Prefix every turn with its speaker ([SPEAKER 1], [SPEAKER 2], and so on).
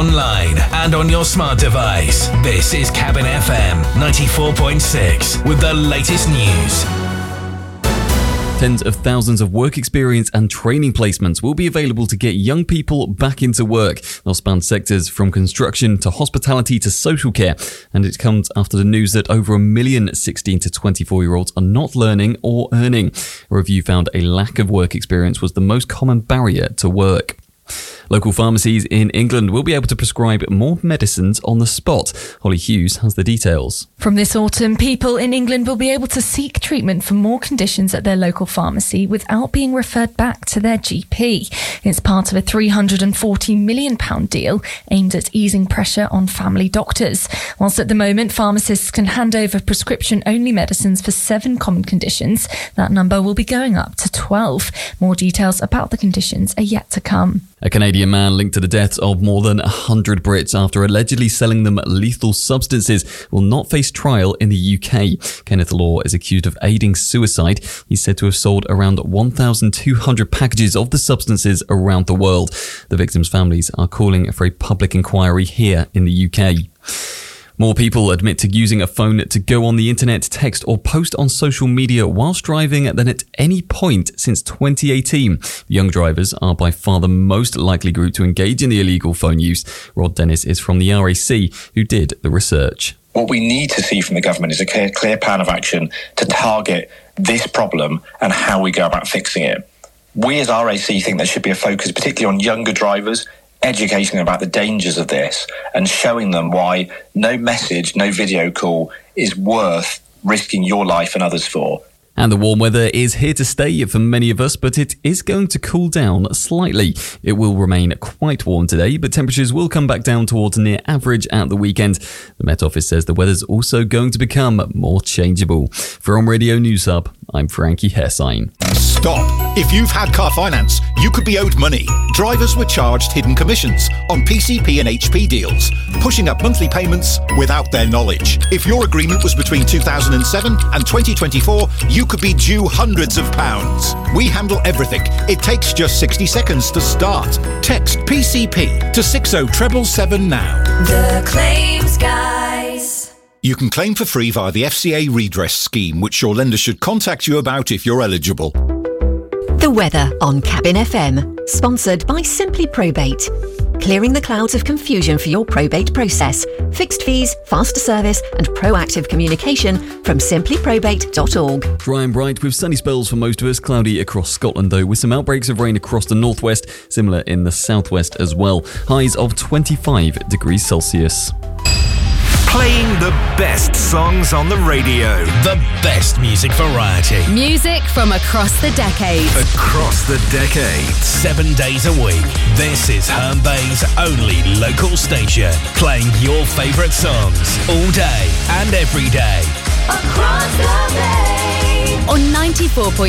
[SPEAKER 1] online and on your smart device. This is Cabin FM 94.6 with the latest news.
[SPEAKER 2] Tens of thousands of work experience and training placements will be available to get young people back into work. They'll span sectors from construction to hospitality to social care. And it comes after the news that over 1 million 16 to 24-year-olds are not learning or earning. A review found a lack of work experience was the most common barrier to work. Local pharmacies in England will be able to prescribe more medicines on the spot. Holly Hughes has the details.
[SPEAKER 3] From this autumn, people in England will be able to seek treatment for more conditions at their local pharmacy without being referred back to their GP. It's part of a £340 million deal aimed at easing pressure on family doctors. Whilst at the moment, pharmacists can hand over prescription-only medicines for 7 common conditions, that number will be going up to 12. More details about the conditions are yet to come.
[SPEAKER 2] A Canadian man linked to the deaths of more than 100 Brits after allegedly selling them lethal substances will not face trial in the UK. Kenneth Law is accused of aiding suicide. He's said to have sold around 1,200 packages of the substances around the world. The victims' families are calling for a public inquiry here in the UK. More people admit to using a phone to go on the internet, text or post on social media whilst driving than at any point since 2018. Young drivers are by far the most likely group to engage in the illegal phone use. Rod Dennis is from the RAC, who did the research.
[SPEAKER 4] What we need to see from the government is a clear plan of action to target this problem and how we go about fixing it. We as RAC think there should be a focus particularly on younger drivers, educating them about the dangers of this and showing them why no message, no video call is worth risking your life and others for.
[SPEAKER 2] And the warm weather is here to stay for many of us, but it is going to cool down slightly. It will remain quite warm today, but temperatures will come back down towards near average at the weekend. The Met Office says the weather's also going to become more changeable. From Radio News Hub, I'm Frankie Hessine.
[SPEAKER 5] Stop. If you've had car finance, you could be owed money. Drivers were charged hidden commissions on PCP and HP deals, pushing up monthly payments without their knowledge. If your agreement was between 2007 and 2024, you could be due hundreds of pounds. We handle everything. It takes just 60 seconds to start. Text PCP to 60777 now.
[SPEAKER 6] The Claims Guys.
[SPEAKER 5] You can claim for free via the FCA redress scheme, which your lender should contact you about if you're eligible.
[SPEAKER 7] The weather on Cabin FM, sponsored by Simply Probate. Clearing the clouds of confusion for your probate process. Fixed fees, faster service and proactive communication from simplyprobate.org.
[SPEAKER 2] Dry and bright with sunny spells for most of us. Cloudy across Scotland though, with some outbreaks of rain across the northwest, similar in the southwest as well. Highs of 25 degrees Celsius.
[SPEAKER 1] Playing the best songs on the radio. The best music variety.
[SPEAKER 8] Music from across the decades.
[SPEAKER 1] Across the decades. 7 days a week. This is Herne Bay's only local station. Playing your favourite songs all day and every day.
[SPEAKER 6] Across the bay.
[SPEAKER 8] On 94.6